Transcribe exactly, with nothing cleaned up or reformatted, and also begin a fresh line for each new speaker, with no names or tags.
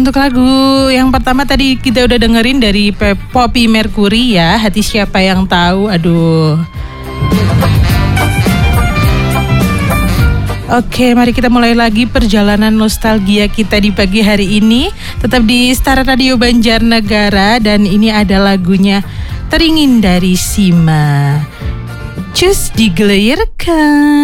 Untuk lagu yang pertama tadi kita udah dengerin dari Poppy Mercury ya, Hati Siapa Yang Tahu. Aduh. Oke, mari kita mulai lagi perjalanan nostalgia kita di pagi hari ini. Tetap di Star Radio Banjarnegara dan ini ada lagunya Teringin dari Sima. Cus digelirkan.